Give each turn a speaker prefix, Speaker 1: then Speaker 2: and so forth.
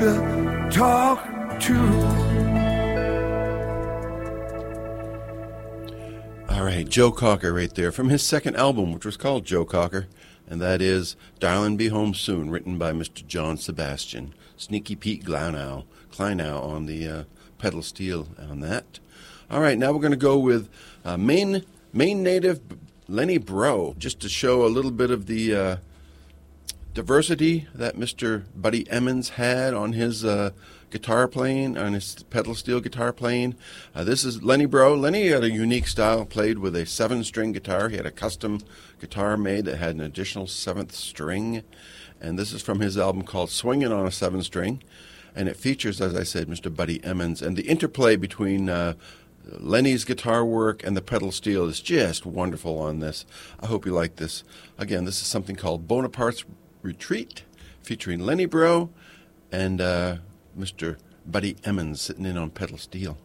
Speaker 1: to talk to.
Speaker 2: All right, Joe Cocker right there from his second album, which was called Joe Cocker, and that is Darlin' Be Home Soon, written by Mr. John Sebastian. Sneaky Pete Kleinow on the pedal steel on that. All right, now we're going to go with Maine native Lenny Breau, just to show a little bit of the diversity that Mr. Buddy Emmons had on his guitar playing, on his pedal steel guitar playing. This is Lenny Breau. Lenny had a unique style, played with a 7-string guitar. He had a custom guitar made that had an additional 7th string. And this is from his album called Swingin' on a 7-String. And it features, as I said, Mr. Buddy Emmons. And the interplay between Lenny's guitar work and the pedal steel is just wonderful on this. I hope you like this. Again, this is something called Bonaparte's Retreat, featuring Lenny Breau and Mr. Buddy Emmons sitting in on pedal steel.